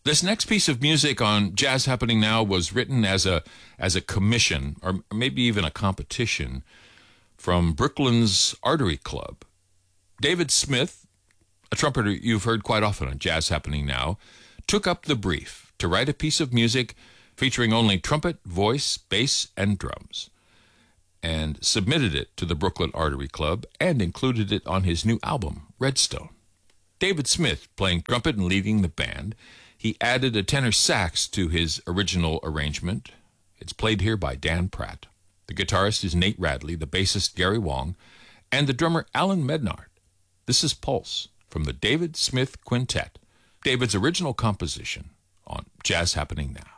This next piece of music on Jazz Happening Now was written as a commission, or maybe even a competition, from Brooklyn's Artery Club. David Smith, a trumpeter you've heard quite often on Jazz Happening Now, took up the brief to write a piece of music featuring only trumpet, voice, bass, and drums, and submitted it to the Brooklyn Artery Club and included it on his new album, Redstone. David Smith playing trumpet and leading the band. He added a tenor sax to his original arrangement. It's played here by Dan Pratt. The guitarist is Nate Radley, the bassist Gary Wong, and the drummer Alan Mednard. This is Pulse from the David Smith Quintet, David's original composition on Jazz Happening Now.